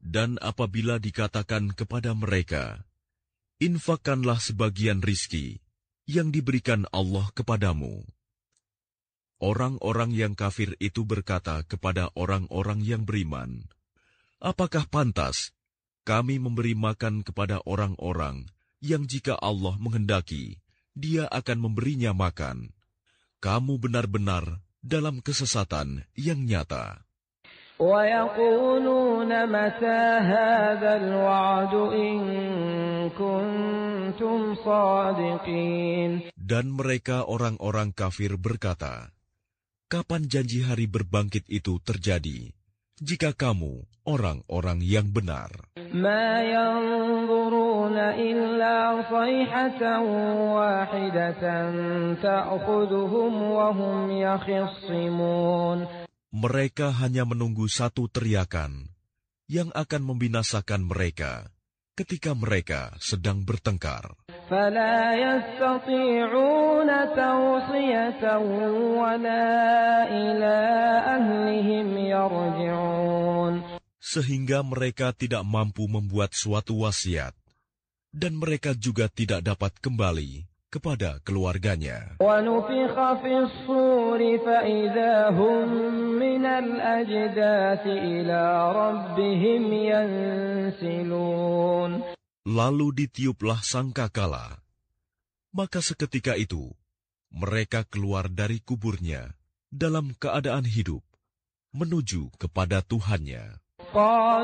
Dan apabila dikatakan kepada mereka, infakkanlah sebagian rizki yang diberikan Allah kepadamu. Orang-orang yang kafir itu berkata kepada orang-orang yang beriman, apakah pantas kami memberi makan kepada orang-orang yang jika Allah menghendaki, Dia akan memberinya makan? Kamu benar-benar dalam kesesatan yang nyata. وَيَقُولُونَ مَتَى هَذَا الْوَعْدُ إِن كُنتُمْ صَادِقِينَ. Dan mereka orang-orang kafir berkata, kapan janji hari berbangkit itu terjadi, jika kamu orang-orang yang benar? مَا يَنظُرُونَ إِلَّا صَيْحَةً وَاحِدَةً تَأْخُذُهُمْ وَهُمْ يَخِصِّمُونَ. Mereka hanya menunggu satu teriakan yang akan membinasakan mereka ketika mereka sedang bertengkar. فَلَا يَسْتَطِيعُونَ تَوْصِيَةً وَلَا إِلَىٰ أَهْلِهِمْ يَرْجِعُونَ. Sehingga mereka tidak mampu membuat suatu wasiat, dan mereka juga tidak dapat kembali kepada keluarganya. وَنُفِخَ فِي الصُّورِ فَإِذَا هُم مِّنَ الْأَجْدَاثِ إِلَىٰ رَبِّهِمْ يَنسِلُونَ. Lalu ditiuplah sangkakala, maka seketika itu mereka keluar dari kuburnya dalam keadaan hidup menuju kepada Tuhannya.